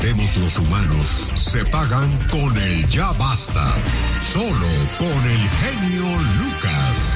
Los humanos se pagan con el ya basta. Solo con el genio Lucas.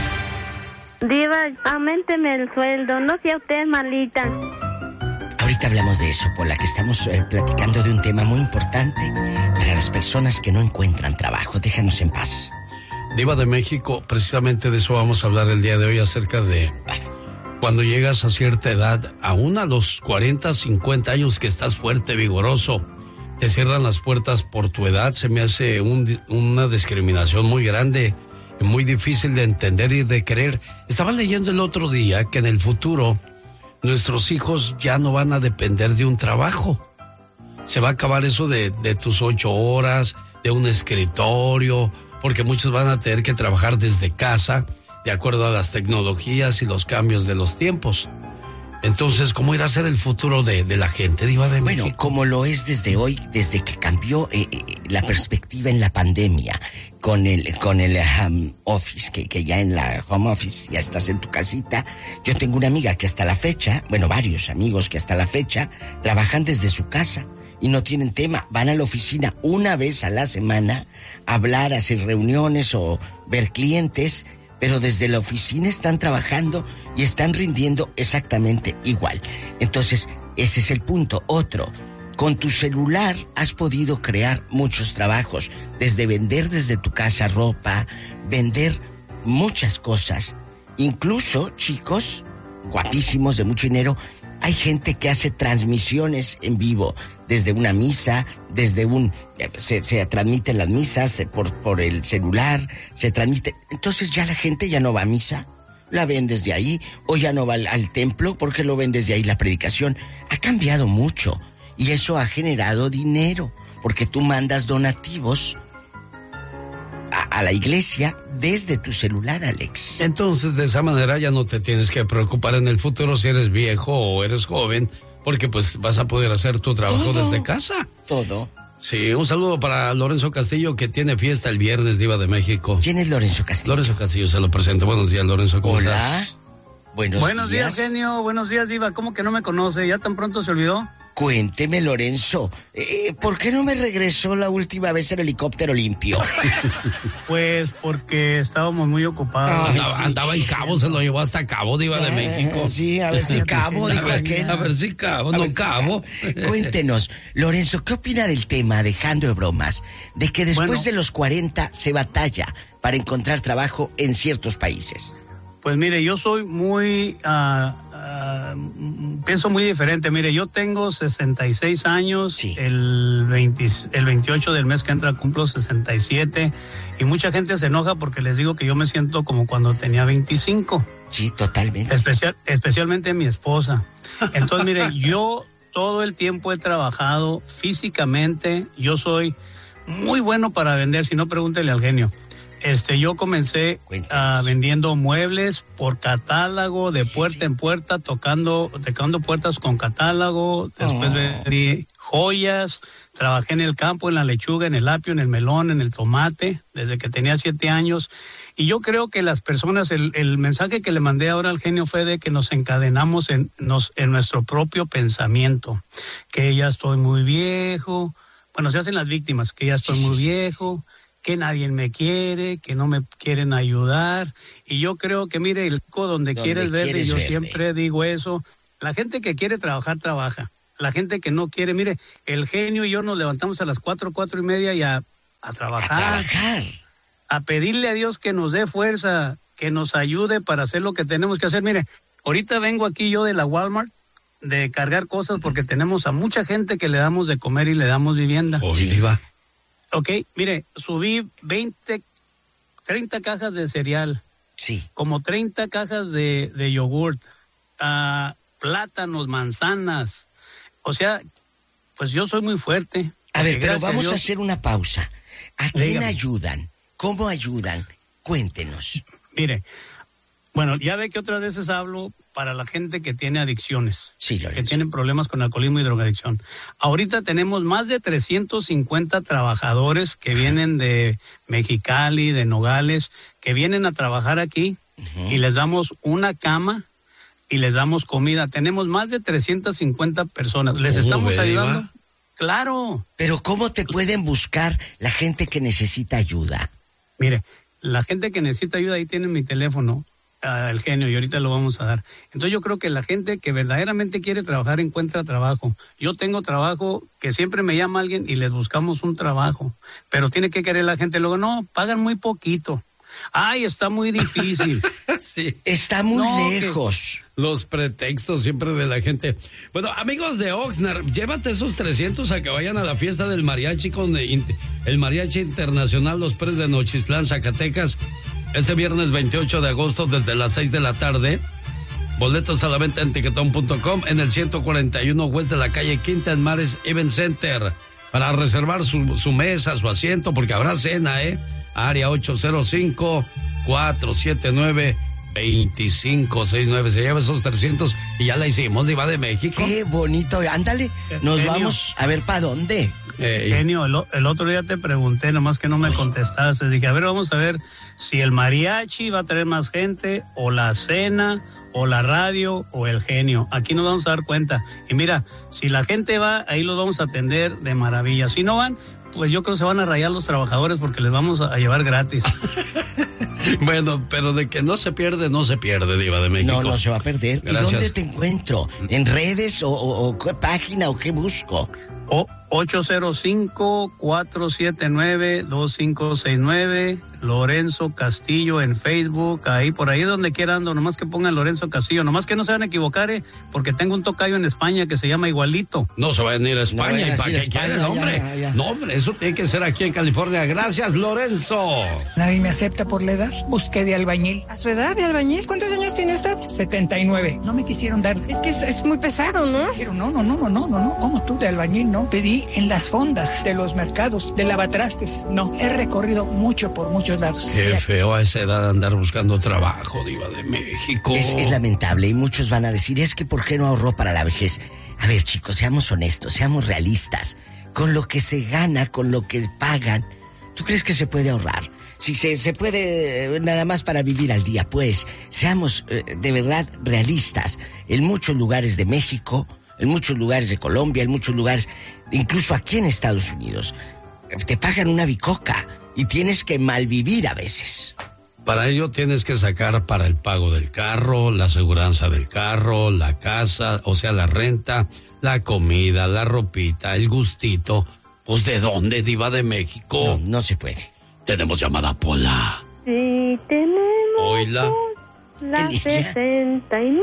Diva, auménteme el sueldo, no sea usted malita. Ahorita hablamos de eso, Pola, que estamos platicando de un tema muy importante para las personas que no encuentran trabajo. Déjanos en paz. Diva de México, precisamente de eso vamos a hablar el día de hoy, acerca de cuando llegas a cierta edad, aún a los 40, 50 años que estás fuerte, vigoroso, te cierran las puertas por tu edad. Se me hace una discriminación muy grande, muy difícil de entender y de creer. Estaba leyendo el otro día que en el futuro nuestros hijos ya no van a depender de un trabajo. Se va a acabar eso de tus 8 horas, de un escritorio, porque muchos van a tener que trabajar desde casa, de acuerdo a las tecnologías y los cambios de los tiempos. Entonces, ¿cómo irá a ser el futuro de la gente, Diva de México? Bueno, como lo es desde hoy, desde que cambió la perspectiva en la pandemia, con el home office, que ya en la home office ya estás en tu casita. Yo tengo una amiga que hasta la fecha, varios amigos que hasta la fecha trabajan desde su casa y no tienen tema. Van a la oficina una vez a la semana a hablar, a hacer reuniones o ver clientes, pero desde la oficina están trabajando y están rindiendo exactamente igual. Entonces, ese es el punto. Otro, con tu celular has podido crear muchos trabajos, desde vender desde tu casa ropa, vender muchas cosas. Incluso, chicos guapísimos de mucho dinero, hay gente que hace transmisiones en vivo, desde una misa, se transmiten las misas por el celular, se transmite. Entonces ya la gente ya no va a misa, la ven desde ahí, o ya no va al templo porque lo ven desde ahí la predicación. Ha cambiado mucho y eso ha generado dinero, porque tú mandas donativos a la iglesia desde tu celular, Alex. Entonces, de esa manera ya no te tienes que preocupar en el futuro si eres viejo o eres joven, porque pues vas a poder hacer tu trabajo desde casa. Todo. Sí, un saludo para Lorenzo Castillo, que tiene fiesta el viernes, Diva de México. ¿Quién es Lorenzo Castillo? Lorenzo Castillo, se lo presento. Buenos días, Lorenzo, ¿cómo estás? Buenos días, genio. Buenos días, Diva. ¿Cómo que no me conoce? ¿Ya tan pronto se olvidó? Cuénteme, Lorenzo, ¿por qué no me regresó la última vez el helicóptero limpio? Pues porque estábamos muy ocupados. Andaba en Cabo, se lo llevó hasta Cabo, Diva de México. Sí, a ver si Cabo, dijo aquel. A ver si Cabo, no Cabo. Cuéntenos, Lorenzo, ¿qué opina del tema, dejando de bromas, de que después de los 40 se batalla para encontrar trabajo en ciertos países? Pues mire, yo soy muy... pienso muy diferente. Mire, yo tengo 66 años, sí. El 28 del mes que entra cumplo 67, y mucha gente se enoja porque les digo que yo me siento como cuando tenía 25. Sí, totalmente. Especialmente mi esposa. Entonces, mire, yo todo el tiempo he trabajado físicamente, yo soy muy bueno para vender, si no pregúntele al genio. Yo comencé vendiendo muebles por catálogo, de puerta en puerta, tocando puertas con catálogo. Después vendí joyas, trabajé en el campo, en la lechuga, en el apio, en el melón, en el tomate, desde que tenía 7 años. Y yo creo que las personas, el mensaje que le mandé ahora al genio fue de que nos encadenamos en nuestro propio pensamiento. Que ya estoy muy viejo. Bueno, se hacen las víctimas, que ya estoy muy viejo. Que nadie me quiere, que no me quieren ayudar. Y yo creo que, mire, el donde quieres verde, yo siempre digo eso. La gente que quiere trabajar, trabaja. La gente que no quiere, mire, el genio y yo nos levantamos a las 4:30 y a trabajar. A pedirle a Dios que nos dé fuerza, que nos ayude para hacer lo que tenemos que hacer. Mire, ahorita vengo aquí yo de la Walmart, de cargar cosas, porque tenemos a mucha gente que le damos de comer y le damos vivienda. Diva. Ok, mire, subí 30 cajas de cereal. Sí. Como 30 cajas de yogurt, plátanos, manzanas. O sea, pues yo soy muy fuerte. A ver, pero vamos a hacer una pausa. ¿A quién ayudan? ¿Cómo ayudan? Cuéntenos. Mire, bueno, ya ve que otras veces hablo para la gente que tiene adicciones, sí, que tienen problemas con alcoholismo y drogadicción. Ahorita tenemos más de 350 trabajadores que vienen de Mexicali, de Nogales, que vienen a trabajar aquí, y les damos una cama y les damos comida. Tenemos más de 350 personas. Les estamos ayudando. Claro. Pero ¿cómo te pueden buscar la gente que necesita ayuda? Mire, la gente que necesita ayuda, ahí tiene mi teléfono, el genio, y ahorita lo vamos a dar. Entonces yo creo que la gente que verdaderamente quiere trabajar encuentra trabajo. Yo tengo trabajo que siempre me llama alguien y les buscamos un trabajo, pero tiene que querer la gente. Luego, no, pagan muy poquito. Ay, está muy difícil. Sí. Está muy lejos. Los pretextos siempre de la gente. Bueno, amigos de Oxnard, llévate esos 300 a que vayan a la fiesta del mariachi con el Mariachi Internacional Los Pérez de Nochistlán, Zacatecas, este viernes 28 de agosto desde las 6 de la tarde. Boletos a la venta en tiquetón.com en el 141 West de la calle Quinta en Mares Event Center. Para reservar su mesa, su asiento, porque habrá cena, Área 805-479-2569. Se lleva esos 300 y ya la hicimos, Diva de México. Qué bonito, ándale. Nos vamos a ver para dónde. Genio, el otro día te pregunté, nomás que no me contestaste. Dije, a ver, vamos a ver si el mariachi va a traer más gente, o la cena, o la radio, o el genio. Aquí nos vamos a dar cuenta. Y mira, si la gente va, ahí los vamos a atender de maravilla. Si no van, pues yo creo que se van a rayar los trabajadores porque les vamos a llevar gratis. Bueno, pero de que no se pierde, Diva de México. No se va a perder. Gracias. ¿Y dónde te encuentro? ¿En redes o qué página o qué busco? 805-479-2569, Lorenzo Castillo en Facebook, ahí por ahí donde quiera ando, nomás que pongan Lorenzo Castillo, nomás que no se van a equivocar, porque tengo un tocayo en España que se llama igualito. No se vayan a ir a España, No, ¿para qué quieren, hombre? Ya. No, hombre, eso tiene que ser aquí en California. Gracias, Lorenzo. Nadie me acepta por la edad. Busqué de albañil. ¿A su edad de albañil? ¿Cuántos años tiene usted? 79. No me quisieron dar. Es que es muy pesado, ¿no? Pero no. ¿Cómo tú de albañil, no? Pedí en las fondas de los mercados, de lavatrastes. No, he recorrido mucho por muchos lados. Qué feo a esa edad andar buscando trabajo, Diva de México. Es lamentable y muchos van a decir, es que ¿por qué no ahorró para la vejez? A ver, chicos, seamos honestos, seamos realistas. Con lo que se gana, con lo que pagan, ¿tú crees que se puede ahorrar? Si se puede nada más para vivir al día, pues seamos de verdad realistas. En muchos lugares de México, en muchos lugares de Colombia, en muchos lugares, incluso aquí en Estados Unidos, te pagan una bicoca y tienes que malvivir a veces. Para ello tienes que sacar para el pago del carro, la aseguranza del carro, la casa, o sea, la renta, la comida, la ropita, el gustito. Pues ¿de dónde, Diva de México? No se puede. Tenemos llamada, Pola. Sí, tenemos. Oíla. La 69.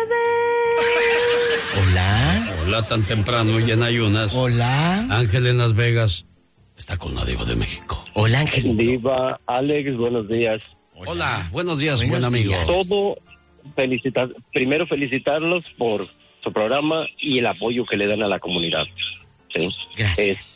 Hola, tan temprano y en ayunas. Hola. Ángel en Las Vegas está con la Diva de México. Hola, Angelito. Diva, Alex, buenos días. Hola, buenos días, Buenos buen amigo. días. Primero felicitarlos por su programa y el apoyo que le dan a la comunidad. ¿Sí? Gracias.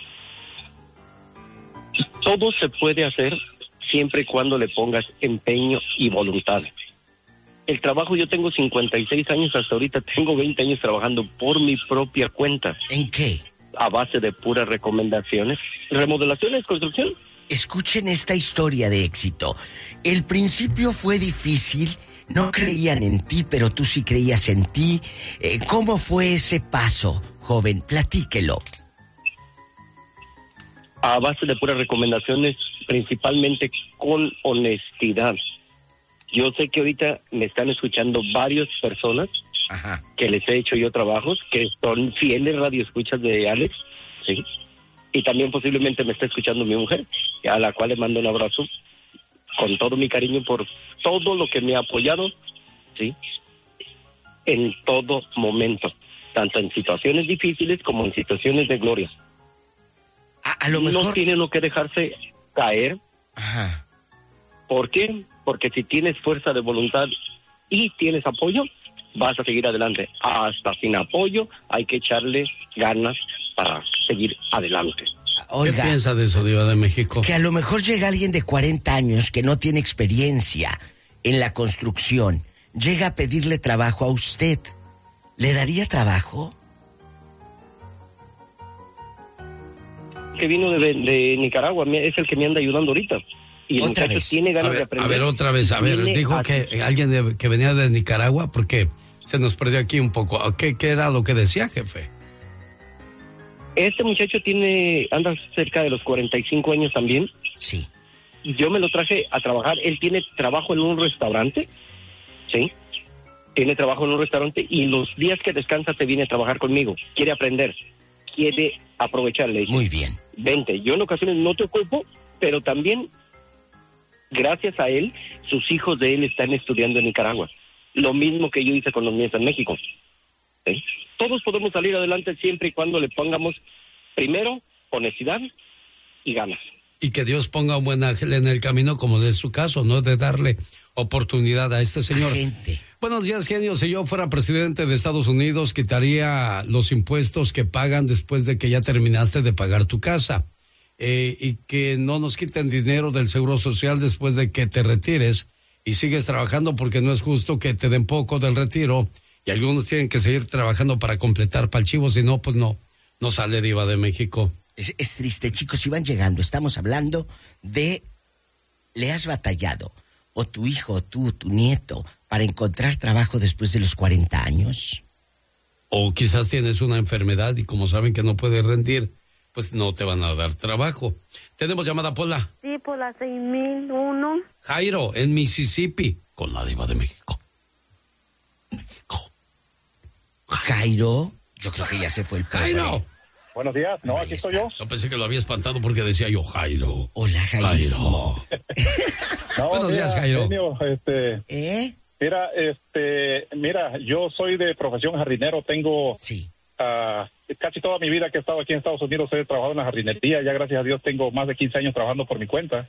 Todo se puede hacer siempre y cuando le pongas empeño y voluntad. El trabajo, yo tengo 56 años, hasta ahorita tengo 20 años trabajando por mi propia cuenta. ¿En qué? A base de puras recomendaciones. Remodelaciones, construcción. Escuchen esta historia de éxito. El principio fue difícil, no creían en ti, pero tú sí creías en ti. ¿Cómo fue ese paso, joven? Platíquelo. A base de puras recomendaciones, principalmente con honestidad. Yo sé que ahorita me están escuchando varias personas. Ajá. Que les he hecho yo trabajos, que son fieles radioescuchas de Alex, ¿sí? Y también posiblemente me está escuchando mi mujer, a la cual le mando un abrazo con todo mi cariño por todo lo que me ha apoyado, ¿sí? En todo momento, tanto en situaciones difíciles como en situaciones de gloria. A lo mejor... No tiene uno que dejarse caer. Ajá. ¿Por qué? Porque si tienes fuerza de voluntad y tienes apoyo, vas a seguir adelante. Hasta sin apoyo hay que echarle ganas para seguir adelante. Oiga, ¿qué piensa de eso, Diva de México? que a lo mejor llega alguien de 40 años que no tiene experiencia en la construcción, llega a pedirle trabajo a usted. ¿Le daría trabajo? Que vino de Nicaragua, es el que me anda ayudando ahorita. Y el Otra muchacho vez. tiene ganas de aprender. A ver, otra vez, Viene dijo a- que alguien que venía de Nicaragua, porque se nos perdió aquí un poco. ¿Qué era lo que decía, jefe? Este muchacho anda cerca de los 45 años también. Sí. Yo me lo traje a trabajar. Él tiene trabajo en un restaurante, ¿sí? Tiene trabajo en un restaurante y los días que descansa te viene a trabajar conmigo. Quiere aprender, quiere aprovecharle. Muy bien. Vente, yo en ocasiones no te ocupo, pero también, gracias a él, sus hijos de él están estudiando en Nicaragua. Lo mismo que yo hice con los míos en México. ¿Sí? Todos podemos salir adelante siempre y cuando le pongamos, primero, honestidad y ganas. Y que Dios ponga un buen ángel en el camino, como de su caso, ¿no? De darle oportunidad a este señor. Gente. Buenos días, genio. Si yo fuera presidente de Estados Unidos, quitaría los impuestos que pagan después de que ya terminaste de pagar tu casa. Y que no nos quiten dinero del Seguro Social después de que te retires y sigues trabajando, porque no es justo que te den poco del retiro y algunos tienen que seguir trabajando para completar para el chivo, si no, pues no sale Diva de México. Es triste, chicos, si van llegando, estamos hablando de, ¿le has batallado, o tu hijo, tú, tu nieto, para encontrar trabajo después de los 40 años? O quizás tienes una enfermedad y como saben que no puedes rendir, pues no te van a dar trabajo. ¿Tenemos llamada, Pola? Sí, por la 6001. Jairo, en Mississippi, con la Diva de México. Jairo, yo creo que ya se fue el pobre. ¡Jairo! Buenos días, no, aquí estoy yo. Yo pensé que lo había espantado porque decía yo Jairo. Hola, Jairo. No, buenos días, Jairo. Genio, Mira, yo soy de profesión jardinero, tengo casi toda mi vida que he estado aquí en Estados Unidos he trabajado en la jardinería, ya gracias a Dios tengo más de 15 años trabajando por mi cuenta.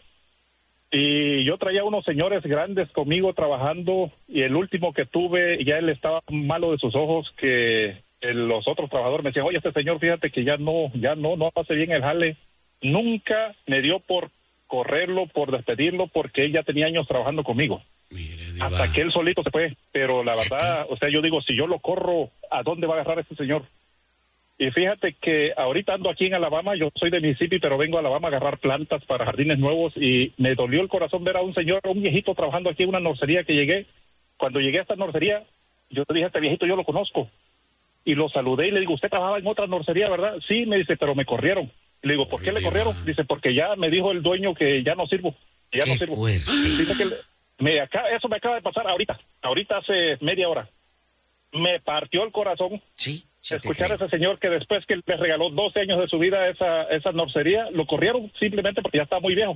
Y yo traía unos señores grandes conmigo trabajando y el último que tuve, ya él estaba malo de sus ojos, que los otros trabajadores me decían, oye, este señor, fíjate que ya no hace bien el jale. Nunca me dio por correrlo, por despedirlo, porque él ya tenía años trabajando conmigo. Mire, hasta que él solito se fue. Pero la verdad, o sea, yo digo, si yo lo corro, ¿a dónde va a agarrar este señor? Y fíjate que ahorita ando aquí en Alabama, yo soy de Mississippi, pero vengo a Alabama a agarrar plantas para jardines nuevos y me dolió el corazón ver a un señor, un viejito trabajando aquí en una norcería que llegué. Cuando llegué a esta norcería, yo te dije, este viejito yo lo conozco. Y lo saludé y le digo, usted trabajaba en otra norcería, ¿verdad? Sí, me dice, pero me corrieron. Y le digo, ¿por qué le corrieron? Dice, porque ya me dijo el dueño que ya no sirvo. Que ya no sirvo. Dice que eso me acaba de pasar ahorita hace media hora. Me partió el corazón. Sí. Escuchar a ese señor que después que le regaló 12 años de su vida esa norcería, lo corrieron simplemente porque ya está muy viejo.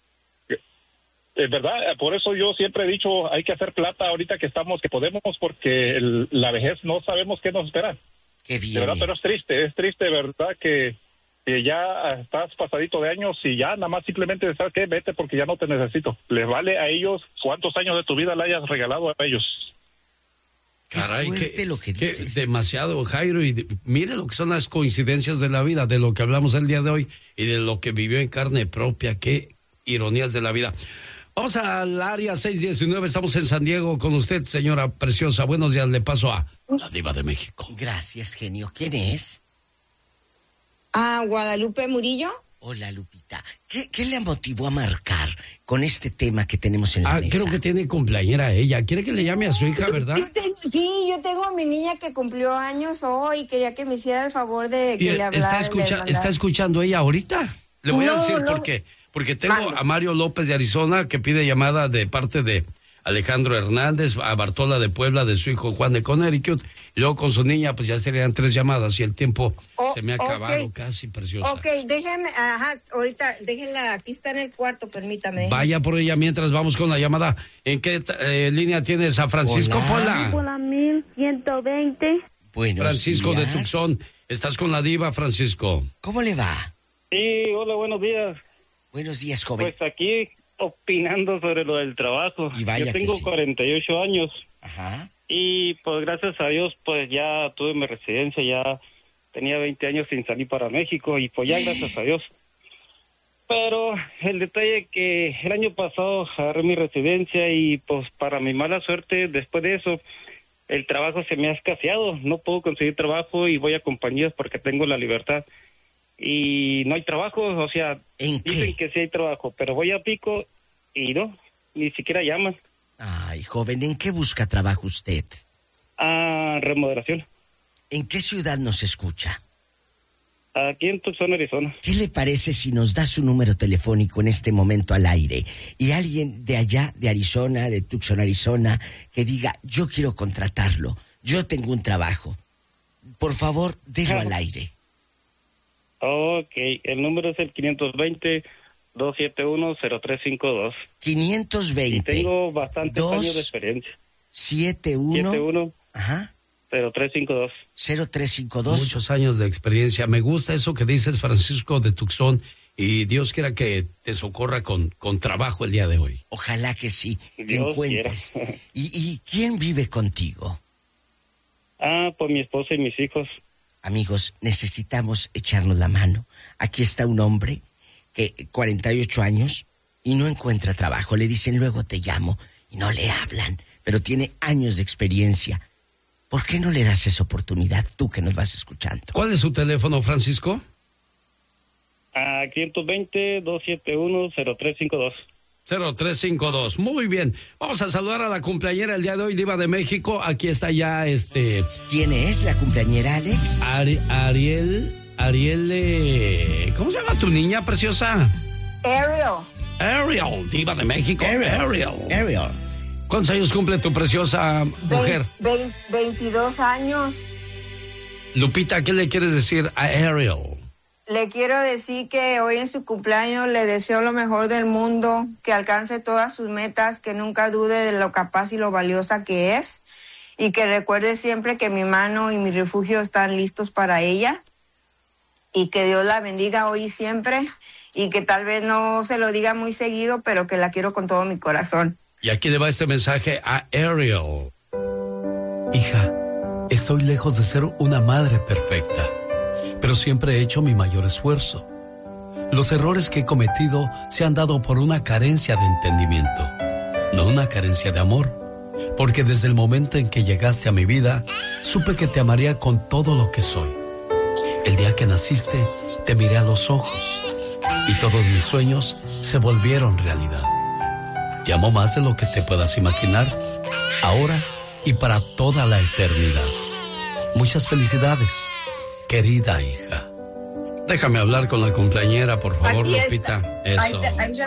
Es verdad, por eso yo siempre he dicho, hay que hacer plata ahorita que podemos, porque la vejez no sabemos qué nos espera. Qué bien. De verdad, pero es triste, ¿verdad? Que ya estás pasadito de años y ya nada más simplemente, ¿sabes qué? Vete porque ya no te necesito. Les vale a ellos cuántos años de tu vida le hayas regalado a ellos. Caray, lo que dices. Demasiado, Jairo, y mire lo que son las coincidencias de la vida, de lo que hablamos el día de hoy y de lo que vivió en carne propia. Qué ironías de la vida. Vamos al área 619, estamos en San Diego con usted, señora preciosa. Buenos días, le paso a la Diva de México. Gracias, genio. ¿Quién es? Guadalupe Murillo. Hola, Lupita. ¿Qué le motivó a marcar con este tema que tenemos en la mesa? Creo que tiene cumpleañera ella. ¿Quiere que le llame a su hija, verdad? Yo tengo a mi niña que cumplió años hoy y quería que me hiciera el favor de que le hablara. ¿Está escuchando ella ahorita? Le voy a decir por qué. Porque tengo a Mario López de Arizona que pide llamada de parte de Alejandro Hernández, a Bartola de Puebla, de su hijo Juan de Connecticut, y luego con su niña, pues ya serían 3 llamadas y el tiempo se me ha acabado casi, preciosa. Ok, déjenme, ahorita, déjenla, aquí está en el cuarto, permítame. Vaya por ella mientras vamos con la llamada. ¿En qué línea tienes a Francisco Pola? Por la 1120. Buenos Francisco días. de Tucson, ¿estás con la Diva, Francisco? ¿Cómo le va? Sí, hola, buenos días. Buenos días, joven. Pues aquí opinando sobre lo del trabajo. Y vaya yo tengo 48 años. Ajá. Y pues gracias a Dios pues ya tuve mi residencia, ya tenía 20 años sin salir para México y pues ya gracias a Dios. Pero el detalle que el año pasado agarré mi residencia y pues para mi mala suerte después de eso el trabajo se me ha escaseado, no puedo conseguir trabajo y voy a compañías porque tengo la libertad. Y no hay trabajo, o sea, dicen que sí hay trabajo, pero voy a Pico y no, ni siquiera llaman. Ay, joven, ¿en qué busca trabajo usted? Remodelación. ¿En qué ciudad nos escucha? Aquí en Tucson, Arizona. ¿Qué le parece si nos da su número telefónico en este momento al aire? Y alguien de allá, de Arizona, de Tucson, Arizona, que diga, yo quiero contratarlo, yo tengo un trabajo. Por favor, déjalo al aire. Ok, el número es el 520-271-0352. 520. Y tengo bastantes años de experiencia. 71. Ajá. 0352. 0352. Muchos años de experiencia. Me gusta eso que dices, Francisco de Tucson, y Dios quiera que te socorra con trabajo el día de hoy. Ojalá que sí, que Dios encuentres. ¿Y quién vive contigo? Pues mi esposa y mis hijos. Amigos, necesitamos echarnos la mano. Aquí está un hombre que 48 años y no encuentra trabajo. Le dicen, luego te llamo, y no le hablan, pero tiene años de experiencia. ¿Por qué no le das esa oportunidad, tú que nos vas escuchando? ¿Cuál es su teléfono, Francisco? 520-271-0352. 0352. Muy bien. Vamos a saludar a la cumpleañera el día de hoy, Diva de México. Aquí está ya ¿Quién es la cumpleañera, Alex? Ariel, ¿cómo se llama tu niña preciosa? Ariel, Diva de México. Ariel. ¿Cuántos años cumple tu preciosa mujer? 22 años. Lupita, ¿qué le quieres decir a Ariel? Le quiero decir que hoy en su cumpleaños le deseo lo mejor del mundo, que alcance todas sus metas, que nunca dude de lo capaz y lo valiosa que es, y que recuerde siempre que mi mano y mi refugio están listos para ella, y que Dios la bendiga hoy y siempre, y que tal vez no se lo diga muy seguido, pero que la quiero con todo mi corazón. Y aquí le va este mensaje a Ariel. Hija, estoy lejos de ser una madre perfecta, pero siempre he hecho mi mayor esfuerzo. Los errores que he cometido se han dado por una carencia de entendimiento, no una carencia de amor, porque desde el momento en que llegaste a mi vida, supe que te amaría con todo lo que soy. El día que naciste, te miré a los ojos y todos mis sueños se volvieron realidad. Te amo más de lo que te puedas imaginar, ahora y para toda la eternidad. Muchas felicidades, querida hija. Déjame hablar con la cumpleañera, por favor, Lupita. Eso.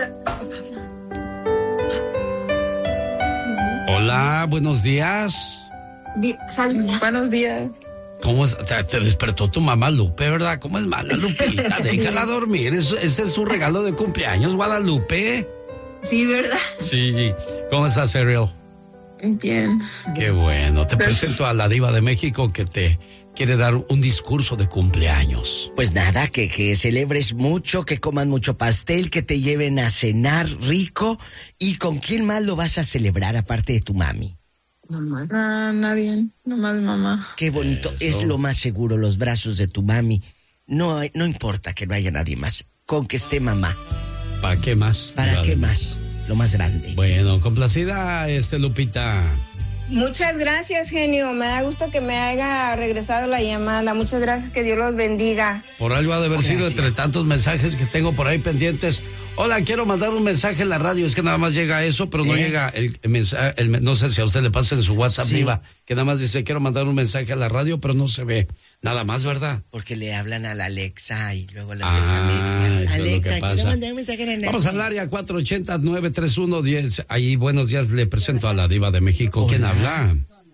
Hola, buenos días. Buenos días. ¿Cómo es? Te despertó tu mamá Lupe, ¿verdad? ¿Cómo es mala, Lupita? Déjala dormir. Ese es su regalo de cumpleaños, Guadalupe. Sí, ¿verdad? Sí. ¿Cómo estás, Ariel? Bien. Qué bueno. Te presento a la Diva de México que te quiere dar un discurso de cumpleaños. Pues nada, que celebres mucho, que coman mucho pastel, que te lleven a cenar rico. ¿Y con quién más lo vas a celebrar aparte de tu mami? Mamá. Nadie, nomás mamá. Qué bonito. Eso es lo más seguro, los brazos de tu mami. No importa que no haya nadie más, con que esté mamá. ¿Para qué más? ¿Para qué más? Lo más grande. Bueno, complacida, Lupita. Muchas gracias, genio. Me da gusto que me haya regresado la llamada. Muchas gracias, que Dios los bendiga. Por algo ha de haber sido entre tantos mensajes que tengo por ahí pendientes. Hola, quiero mandar un mensaje en la radio. Es que nada más llega eso, pero no llega el mensaje. No sé si a usted le pasa en su WhatsApp, Diva, que nada más dice, quiero mandar un mensaje a la radio, pero no se ve nada más, ¿verdad? Porque le hablan a la Alexa y luego las de familias. Alexa, quiero mandar un mensaje a la Alexa. Vamos al área 480-931-10. Ahí, buenos días, le presento a la Diva de México. Hola. ¿Quién habla?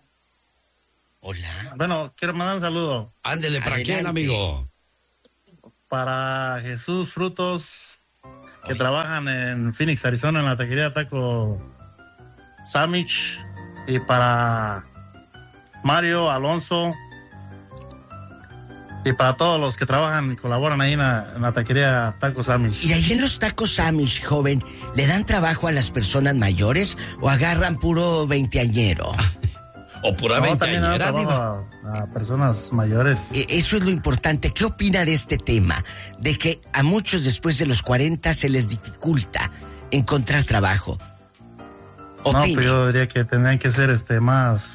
Hola. Bueno, quiero mandar un saludo. Ándele, ¿para quién, amigo? Para Jesús Frutos, que trabajan en Phoenix, Arizona, en la taquería Taco Samich, y para Mario Alonso, y para todos los que trabajan y colaboran ahí en la taquería Taco Samich. ¿Y ahí en los Tacos Samich, joven, le dan trabajo a las personas mayores o agarran puro veinteañero? O pura veinteañera, Diva. A personas mayores. Eso es lo importante. ¿Qué opina de este tema? De que a muchos después de los 40 se les dificulta encontrar trabajo. No, pero yo diría que tendrían que ser más